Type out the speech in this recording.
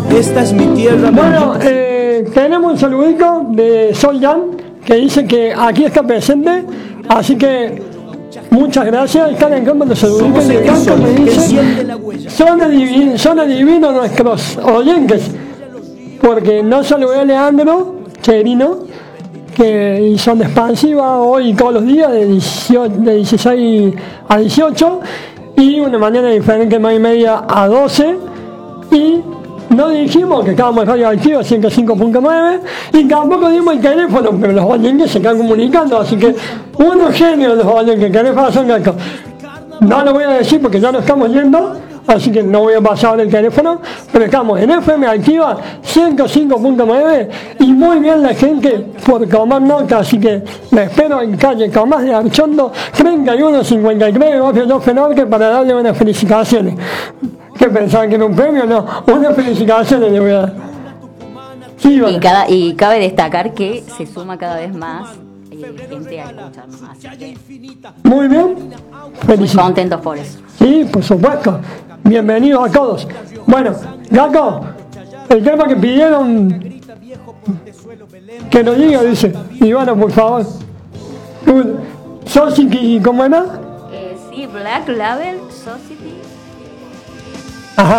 Esta es mi tierra. Bueno, tenemos un saludito de Sol Jan que dice que aquí está presente, así que muchas gracias. Están en campo de saluditos y de canto me dice son divinos nuestros oyentes, porque no saludé a Leandro Cherino, que son expansivas hoy todos los días de 16 a 18 y una mañana diferente, 9:30 a 12, y no dijimos que estábamos en Radio Activa 105.9 y tampoco dimos el teléfono, pero los oyentes se están comunicando, así que unos genios los oyentes, que les pasan esto. No lo voy a decir porque ya nos estamos yendo, así que no voy a pasar el teléfono, pero estamos en FM Activa 105.9 y muy bien la gente por tomar nota, así que la espero en calle Tomás de Archondo 3153, Barrio Dos Norte, para darle unas felicitaciones. ¿Qué pensaban que era un premio? No, unas felicitaciones le voy a dar. Sí, bueno. Y cabe destacar que se suma cada vez más gente a escucharnos. Así que muy bien. muy contentos por eso. Sí, por supuesto. Bienvenidos a todos. Bueno, Gato, el tema que pidieron que lo diga, dice. Ivana, por favor. Society, ¿cómo era? Sí, Black Label Society.